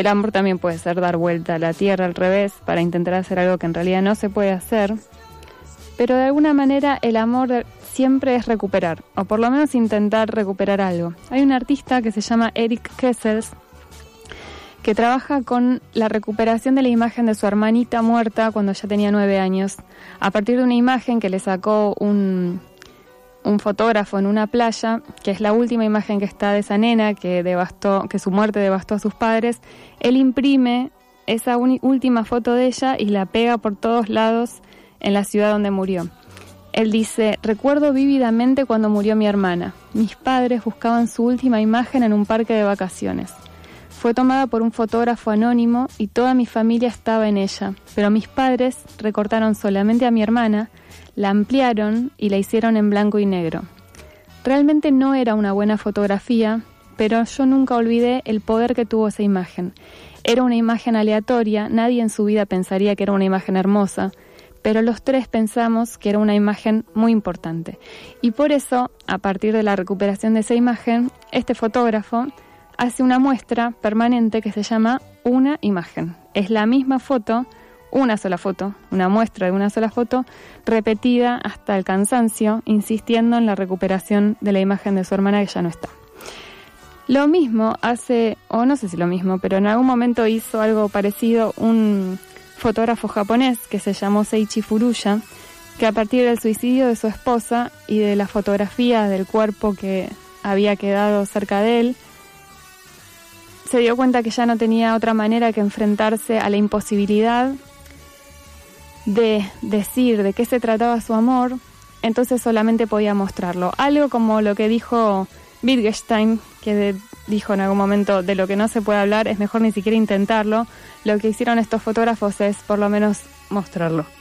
El amor también puede ser dar vuelta a la tierra al revés para intentar hacer algo que en realidad no se puede hacer. Pero de alguna manera el amor siempre es recuperar, o por lo menos intentar recuperar algo. Hay un artista que se llama Eric Kessels, que trabaja con la recuperación de la imagen de su hermanita muerta cuando ya tenía 9 años, a partir de una imagen que le sacó un fotógrafo en una playa, que es la última imagen que está de esa nena que su muerte devastó a sus padres. Él imprime esa última foto de ella y la pega por todos lados en la ciudad donde murió. Él dice: recuerdo vívidamente cuando murió mi hermana. Mis padres buscaban su última imagen en un parque de vacaciones. Fue tomada por un fotógrafo anónimo y toda mi familia estaba en ella, pero mis padres recortaron solamente a mi hermana, la ampliaron y la hicieron en blanco y negro. Realmente no era una buena fotografía, pero yo nunca olvidé el poder que tuvo esa imagen. Era una imagen aleatoria, nadie en su vida pensaría que era una imagen hermosa, pero los tres pensamos que era una imagen muy importante. Y por eso, a partir de la recuperación de esa imagen, este fotógrafo hace una muestra permanente que se llama Una Imagen. Es la misma foto, una sola foto, una muestra de una sola foto, repetida hasta el cansancio, insistiendo en la recuperación de la imagen de su hermana que ya no está. Lo mismo hace, o no sé si lo mismo, pero en algún momento hizo algo parecido un fotógrafo japonés que se llamó Seiichi Furuya, que a partir del suicidio de su esposa y de la fotografía del cuerpo que había quedado cerca de él, se dio cuenta que ya no tenía otra manera que enfrentarse a la imposibilidad de decir de qué se trataba su amor, entonces solamente podía mostrarlo. Algo como lo que dijo Wittgenstein, que dijo en algún momento: de lo que no se puede hablar es mejor ni siquiera intentarlo. Lo que hicieron estos fotógrafos es por lo menos mostrarlo.